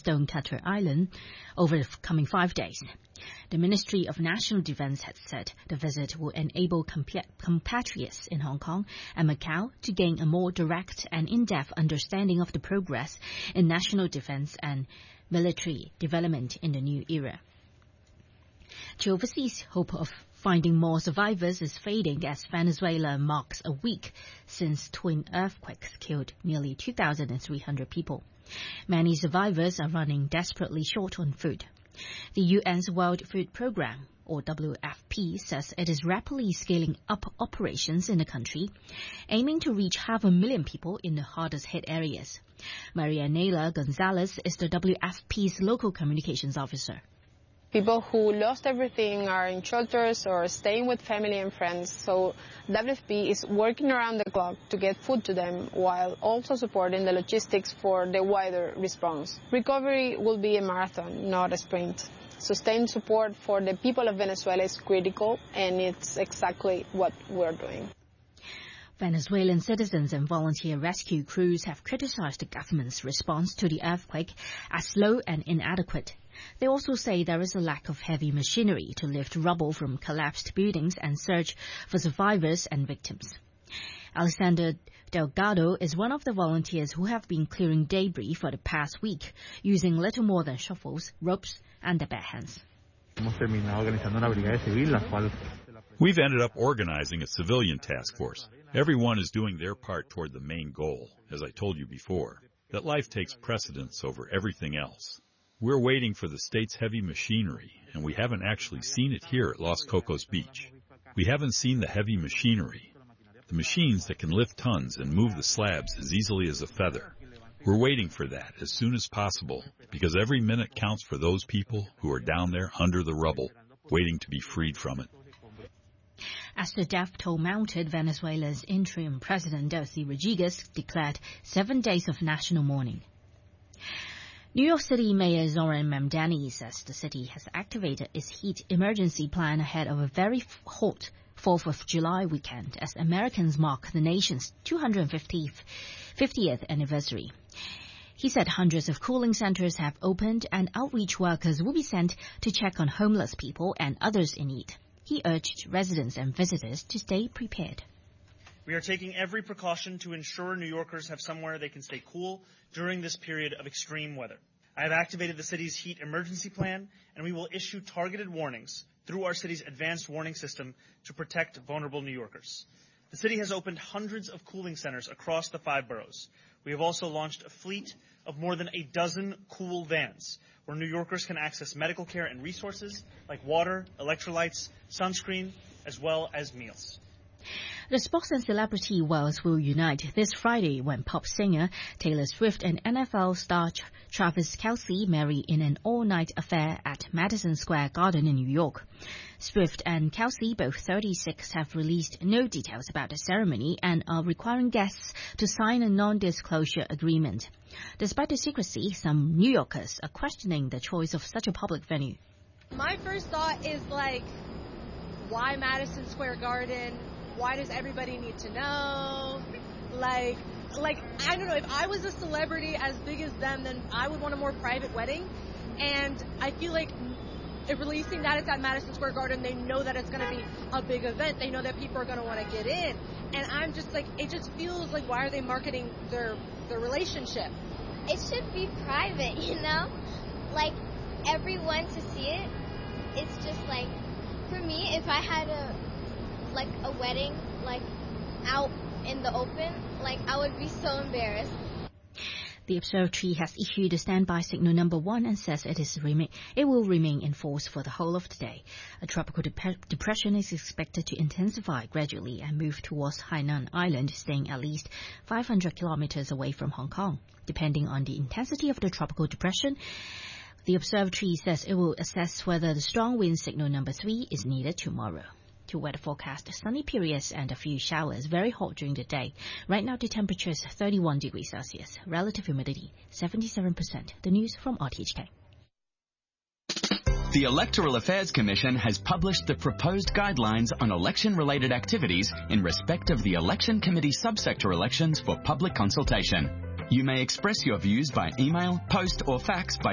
Stonecutter Island over the coming 5 days. The Ministry of National Defense had said the visit will enable compatriots in Hong Kong and Macau to gain a more direct and in-depth understanding of the progress in national defense and military development in the new era. The overseas hope of finding more survivors is fading as Venezuela marks a week since twin earthquakes killed nearly 2,300 people. Many survivors are running desperately short on food. The UN's World Food Programme, or WFP, says it is rapidly scaling up operations in the country, aiming to reach 500,000 people in the hardest hit areas. Maria Nela Gonzalez is the WFP's local communications officer. People who lost everything are in shelters or staying with family and friends, so WFP is working around the clock to get food to them while also supporting the logistics for the wider response. Recovery will be a marathon, not a sprint. Sustained support for the people of Venezuela is critical, and it's exactly what we're doing. Venezuelan citizens and volunteer rescue crews have criticized the government's response to the earthquake as slow and inadequate. They also say there is a lack of heavy machinery to lift rubble from collapsed buildings and search for survivors and victims. Alexander Delgado is one of the volunteers who have been clearing debris for the past week, using little more than shovels, ropes, and their bare hands. We've ended up organizing a civilian task force. Everyone is doing their part toward the main goal, as I told you before, that life takes precedence over everything else. We're waiting for the state's heavy machinery, and we haven't actually seen it here at Los Cocos Beach. We haven't seen the heavy machinery, the machines that can lift tons and move the slabs as easily as a feather. We're waiting for that as soon as possible, because every minute counts for those people who are down there under the rubble, waiting to be freed from it. As the death toll mounted, Venezuela's interim president, Delcy Rodriguez, declared 7 days of national mourning. New York City Mayor Zoran Mamdani says the city has activated its heat emergency plan ahead of a very hot 4th of July weekend as Americans mark the nation's 250th anniversary. He said hundreds of cooling centers have opened and outreach workers will be sent to check on homeless people and others in need. He urged residents and visitors to stay prepared. We are taking every precaution to ensure New Yorkers have somewhere they can stay cool during this period of extreme weather. I have activated the city's heat emergency plan, and we will issue targeted warnings through our city's advanced warning system to protect vulnerable New Yorkers. The city has opened hundreds of cooling centers across the 5 boroughs. We have also launched a fleet of more than a dozen cool vans where New Yorkers can access medical care and resources like water, electrolytes, sunscreen, as well as meals. The sports and celebrity worlds will unite this Friday when pop singer Taylor Swift and NFL star Travis Kelce marry in an all-night affair at Madison Square Garden in New York. Swift and Kelce, both 36, have released no details about the ceremony and are requiring guests to sign a non-disclosure agreement. Despite the secrecy, some New Yorkers are questioning the choice of such a public venue. My first thought is why Madison Square Garden? Why does everybody need to know? Like, I don't know, if I was a celebrity as big as them, then I would want a more private wedding. And I feel like if releasing that it's at Madison Square Garden, they know that it's going to be a big event. They know that people are going to want to get in. And I'm just it just feels like, why are they marketing their relationship? It should be private, everyone to see it. It's just for me, if I had a wedding, out in the open, I would be so embarrassed. The observatory has issued a standby signal number 1 and says it will remain in force for the whole of the day. A tropical depression is expected to intensify gradually and move towards Hainan Island, staying at least 500 kilometers away from Hong Kong. Depending on the intensity of the tropical depression, the observatory says it will assess whether the strong wind signal number 3 is needed tomorrow. To weather forecast, sunny periods and a few showers, very hot during the day. Right now the temperature is 31 degrees Celsius, relative humidity 77%. The news from RTHK. The Electoral Affairs Commission has published the proposed guidelines on election-related activities in respect of the Election Committee subsector elections for public consultation. You may express your views by email, post or fax by